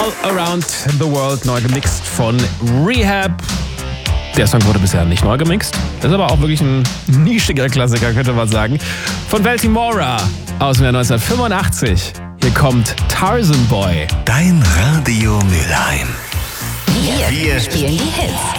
All Around the World, neu gemixt von Rehab. Der Song wurde bisher nicht neu gemixt, ist aber auch wirklich ein nischiger Klassiker, könnte man sagen. Von Baltimora aus dem Jahr 1985. Hier kommt Tarzan Boy. Dein Radio Mülheim. Wir spielen die Hits.